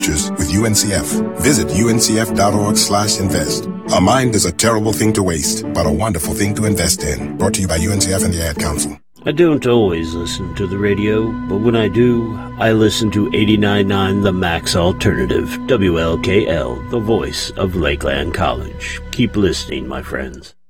with UNCF. Visit uncf.org/invest. A mind is a terrible thing to waste, but a wonderful thing to invest in. Brought to you by UNCF and the Ad Council. I don't always listen to the radio, but when I do, I listen to 89.9 The Max Alternative, WLKL, the voice of Lakeland College. Keep listening, my friends.